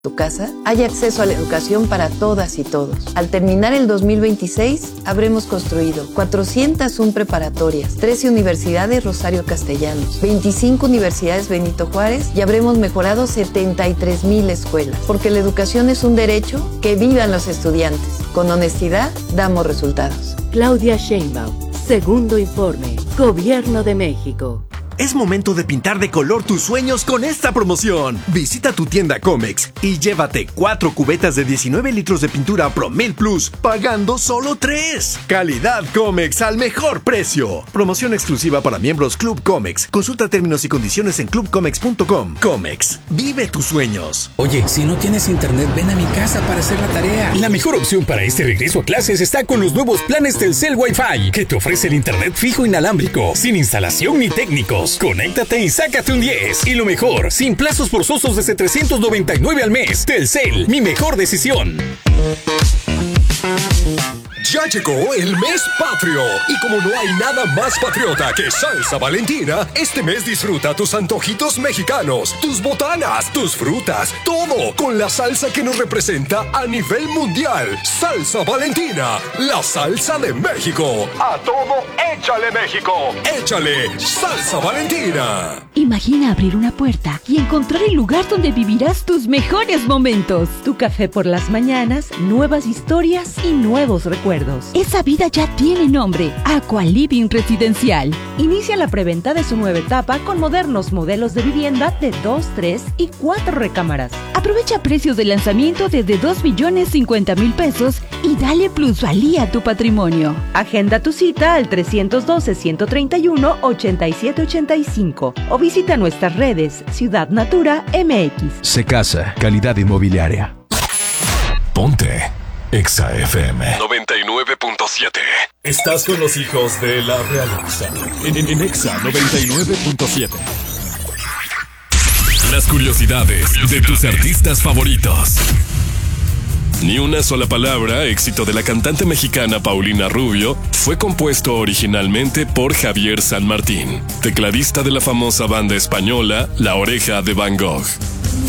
tu casa, hay acceso a la educación para todas y todos. Al terminar el 2026, habremos construido 401 preparatorias, 13 universidades Rosario Castellanos, 25 universidades Benito Juárez y habremos mejorado 73,000 escuelas. Porque la educación es un derecho, que vivan los estudiantes. Con honestidad, damos resultados. Claudia Sheinbaum, segundo informe, Gobierno de México. Es momento de pintar de color tus sueños con esta promoción. Visita tu tienda Comex y llévate 4 cubetas de 19 litros de pintura Promel Plus, pagando solo 3. Calidad Comex al mejor precio. Promoción exclusiva para miembros Club Comex. Consulta términos y condiciones en clubcomex.com. Comex, vive tus sueños. Oye, si no tienes internet, ven a mi casa para hacer la tarea. La mejor opción para este regreso a clases está con los nuevos planes Telcel Wi-Fi, que te ofrece el internet fijo inalámbrico, sin instalación ni técnicos. Conéctate y sácate un 10. Y lo mejor, sin plazos forzosos desde $399 al mes. Telcel, mi mejor decisión. Ya llegó el mes patrio y como no hay nada más patriota que Salsa Valentina, este mes disfruta tus antojitos mexicanos, tus botanas, tus frutas, todo con la salsa que nos representa a nivel mundial. Salsa Valentina, la salsa de México. A todo, échale México, échale Salsa Valentina. Imagina abrir una puerta y encontrar el lugar donde vivirás tus mejores momentos. Tu café por las mañanas, nuevas historias y nuevos recuerdos. Esa vida ya tiene nombre, Aqua Living Residencial. Inicia la preventa de su nueva etapa con modernos modelos de vivienda de 2, 3 y 4 recámaras. Aprovecha precios de lanzamiento desde $2,050,000 pesos y dale plusvalía a tu patrimonio. Agenda tu cita al 312-131-8785 o visita nuestras redes Ciudad Natura MX. Secasa, calidad inmobiliaria. Ponte Exa FM 99.7. Estás con los hijos de la realeza en Exa 99.7. Las curiosidades de tus artistas favoritos. Ni una sola palabra, éxito de la cantante mexicana Paulina Rubio, fue compuesto originalmente por Javier San Martín, tecladista de la famosa banda española La Oreja de Van Gogh.